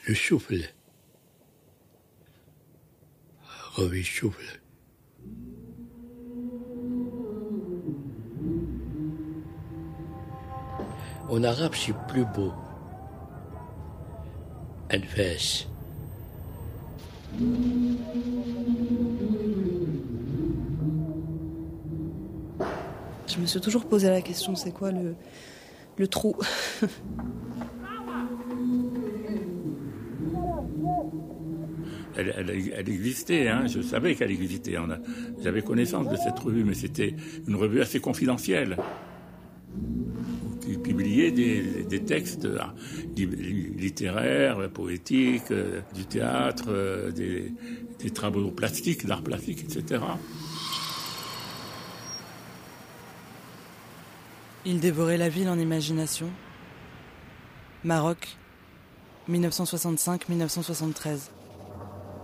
Le souffle. Revis souffle. En arabe, c'est plus beau. Anfas. Je me suis toujours posé la question, c'est quoi le trou? Elle existait, hein, je savais qu'elle existait. J'avais connaissance de cette revue, mais c'était une revue assez confidentielle, qui publiait des textes littéraires, poétiques, du théâtre, des travaux plastiques, d'art plastique, etc. Il dévorait la ville en imagination. Maroc, 1965-1973.